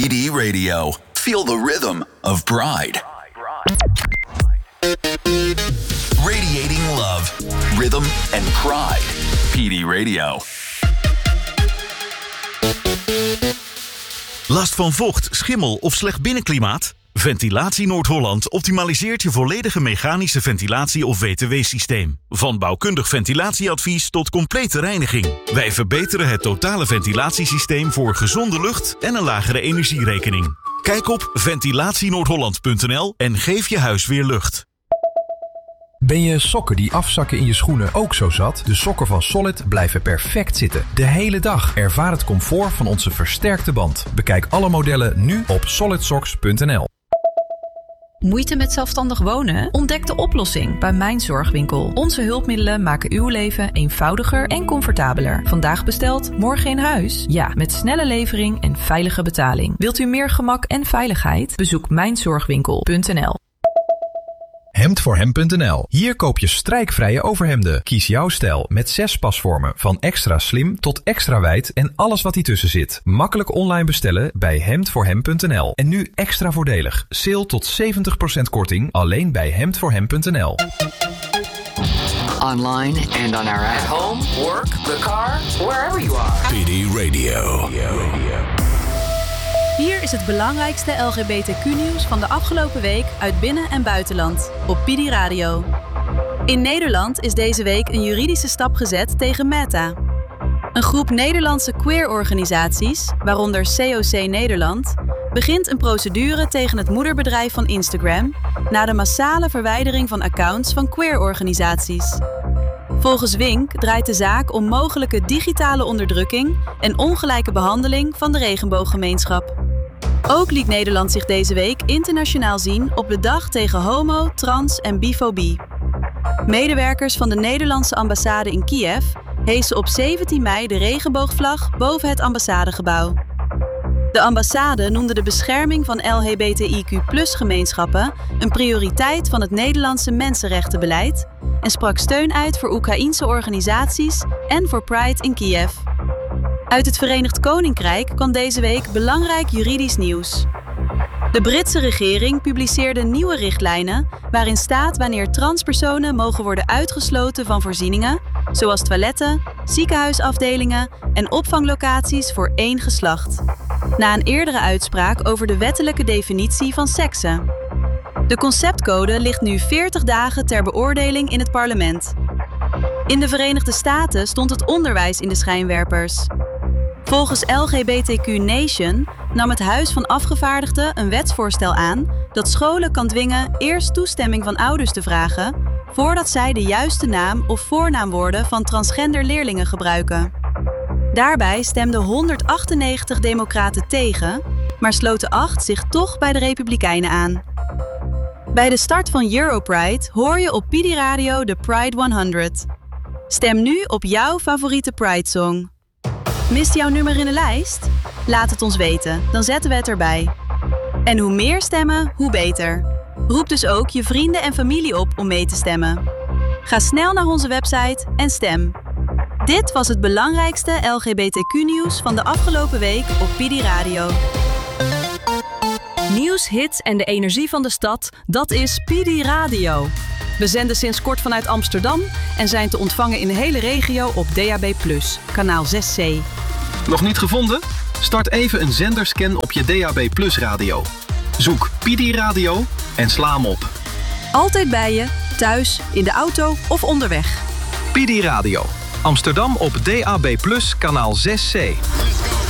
PD Radio. Feel the rhythm of Pride. Radiating love, rhythm and pride. PD Radio. Last van vocht, schimmel of slecht binnenklimaat? Ventilatie Noord-Holland optimaliseert je volledige mechanische ventilatie- of WTW-systeem. Van bouwkundig ventilatieadvies tot complete reiniging. Wij verbeteren het totale ventilatiesysteem voor gezonde lucht en een lagere energierekening. Kijk op ventilatienoordholland.nl en geef je huis weer lucht. Ben je sokken die afzakken in je schoenen ook zo zat? De sokken van Solid blijven perfect zitten. De hele dag. Ervaar het comfort van onze versterkte band. Bekijk alle modellen nu op solidsocks.nl. Moeite met zelfstandig wonen? Ontdek de oplossing bij Mijn Zorgwinkel. Onze hulpmiddelen maken uw leven eenvoudiger en comfortabeler. Vandaag besteld, morgen in huis? Ja, met snelle levering en veilige betaling. Wilt u meer gemak en veiligheid? Bezoek mijnzorgwinkel.nl. Hemdvoorhem.nl. Hier koop je strijkvrije overhemden. Kies jouw stijl met 6 pasvormen. Van extra slim tot extra wijd en alles wat ertussen zit. Makkelijk online bestellen bij Hemdvoorhem.nl. En nu extra voordelig. Sale tot 70% korting alleen bij Hemdvoorhem.nl. Online and on our app. At home, work, the car, wherever you are. PD Radio. Hier is het belangrijkste LGBTQ-nieuws van de afgelopen week uit binnen- en buitenland op PD Radio. In Nederland is deze week een juridische stap gezet tegen Meta. Een groep Nederlandse queer-organisaties, waaronder COC Nederland, begint een procedure tegen het moederbedrijf van Instagram na de massale verwijdering van accounts van queer-organisaties. Volgens Wink draait de zaak om mogelijke digitale onderdrukking en ongelijke behandeling van de regenbooggemeenschap. Ook liet Nederland zich deze week internationaal zien op de dag tegen homo-, trans- en bifobie. Medewerkers van de Nederlandse ambassade in Kiev hesen op 17 mei de regenboogvlag boven het ambassadegebouw. De ambassade noemde de bescherming van LHBTIQ+-gemeenschappen een prioriteit van het Nederlandse mensenrechtenbeleid en sprak steun uit voor Oekraïense organisaties en voor Pride in Kiev. Uit het Verenigd Koninkrijk kwam deze week belangrijk juridisch nieuws. De Britse regering publiceerde nieuwe richtlijnen waarin staat wanneer transpersonen mogen worden uitgesloten van voorzieningen, zoals toiletten, ziekenhuisafdelingen en opvanglocaties voor één geslacht. Na een eerdere uitspraak over de wettelijke definitie van seksen. De conceptcode ligt nu 40 dagen ter beoordeling in het parlement. In de Verenigde Staten stond het onderwijs in de schijnwerpers. Volgens LGBTQ Nation nam het Huis van Afgevaardigden een wetsvoorstel aan dat scholen kan dwingen eerst toestemming van ouders te vragen voordat zij de juiste naam of voornaamwoorden van transgender leerlingen gebruiken. Daarbij stemden 198 democraten tegen, maar sloten 8 zich toch bij de Republikeinen aan. Bij de start van Europride hoor je op PD Radio de Pride 100. Stem nu op jouw favoriete Pride-song. Mist jouw nummer in de lijst? Laat het ons weten, dan zetten we het erbij. En hoe meer stemmen, hoe beter. Roep dus ook je vrienden en familie op om mee te stemmen. Ga snel naar onze website en stem. Dit was het belangrijkste LGBTQ-nieuws van de afgelopen week op PD Radio. Nieuws, hits en de energie van de stad, dat is PD Radio. We zenden sinds kort vanuit Amsterdam en zijn te ontvangen in de hele regio op DAB+, kanaal 6C. Nog niet gevonden? Start even een zenderscan op je DAB+ radio. Zoek PD Radio en sla hem op. Altijd bij je, thuis, in de auto of onderweg. PD Radio. Amsterdam op DAB+, kanaal 6C.